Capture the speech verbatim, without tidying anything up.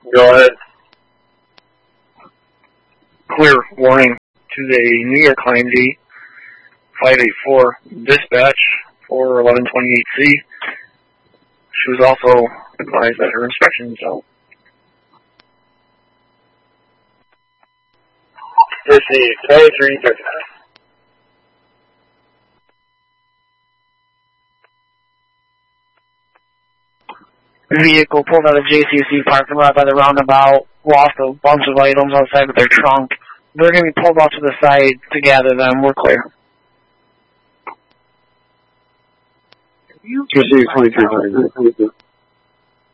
Go ahead. Clear warning to the New York I M D five eight four dispatch for eleven twenty-eight C. She was also advised that her inspection is out. Received. twenty-three thirty-nine. Vehicle pulled out of J C C parking lot by the roundabout, lost a bunch of items outside with their trunk. They're going to be pulled off to the side to gather them. We're clear. Received twenty-three thirty-nine.